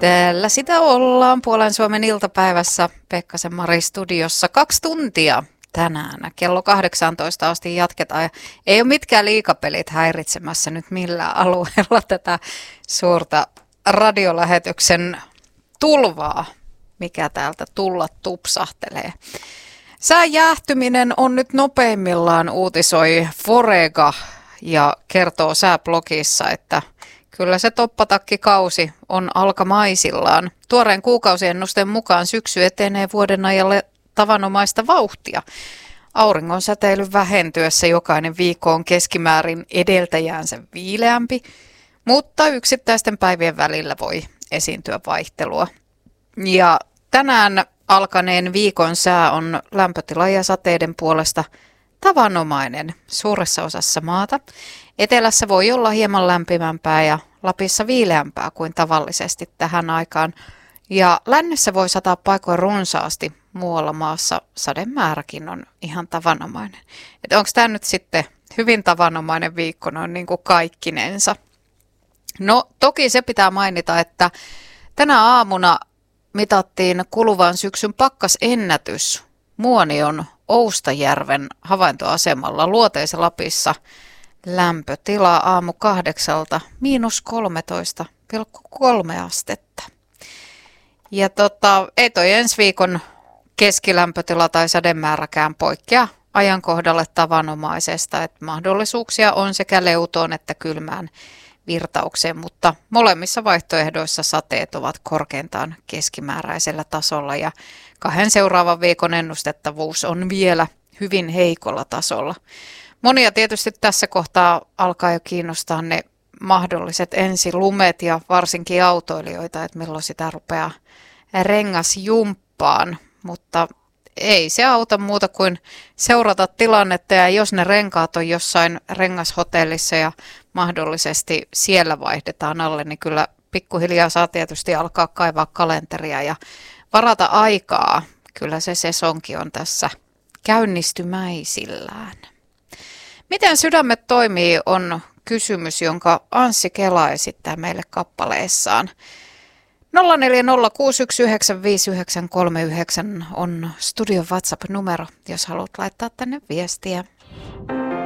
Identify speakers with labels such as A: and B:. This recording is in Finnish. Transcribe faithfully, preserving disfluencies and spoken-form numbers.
A: Täällä sitä ollaan Puolen Suomen iltapäivässä Pekkasen Mari studiossa kaksi tuntia tänään. Kello kahdeksantoista asti jatketaan. Ei ole mitkään liikapelit häiritsemässä nyt millään alueella tätä suurta radiolähetyksen tulvaa, mikä täältä tulla tupsahtelee. Sään jäähtyminen on nyt nopeimmillaan, uutisoi Forega ja kertoo sääblogissa, että kyllä se toppatakkikausi on alkamaisillaan. Tuoreen kuukausiennusteen mukaan syksy etenee vuoden ajalle tavanomaista vauhtia. Auringon säteilyn vähentyessä jokainen viikko on keskimäärin edeltäjäänsä viileämpi, mutta yksittäisten päivien välillä voi esiintyä vaihtelua. Ja tänään alkaneen viikon sää on lämpötila ja sateiden puolesta tavanomainen suuressa osassa maata. Etelässä voi olla hieman lämpimämpää ja Lapissa viileämpää kuin tavallisesti tähän aikaan. Ja lännessä voi sataa paikoin runsaasti, muualla maassa sademääräkin on ihan tavanomainen. Että onko tämä nyt sitten hyvin tavanomainen viikko noin niin kuin kaikkinensa? No toki se pitää mainita, että tänä aamuna mitattiin kuluvan syksyn pakkasennätys Muonion Oustajärven havaintoasemalla Luoteis Lapissa. Lämpötila aamu kahdeksalta miinus kolmetoista pilkku kolme astetta. Ja tota, ei toi ensi viikon keskilämpötila tai sademääräkään poikkea ajankohdalle tavanomaisesta, että mahdollisuuksia on sekä leutoon että kylmään virtaukseen, mutta molemmissa vaihtoehdoissa sateet ovat korkeintaan keskimääräisellä tasolla ja kahden seuraavan viikon ennustettavuus on vielä hyvin heikolla tasolla. Monia tietysti tässä kohtaa alkaa jo kiinnostaa ne mahdolliset ensilumet ja varsinkin autoilijoita, että milloin sitä rupeaa rengasjumppaan, mutta ei se auta muuta kuin seurata tilannetta ja jos ne renkaat on jossain rengashotellissa ja mahdollisesti siellä vaihdetaan alle, niin kyllä pikkuhiljaa saa tietysti alkaa kaivaa kalenteria ja varata aikaa. Kyllä se sesonki on tässä käynnistymäisillään. Miten sydämet toimii on kysymys, jonka Anssi Kela esittää meille kappaleessaan. nolla neljä nolla kuusi yksi yhdeksän viisi yhdeksän kolme yhdeksän on studion WhatsApp-numero, jos haluat laittaa tänne viestiä.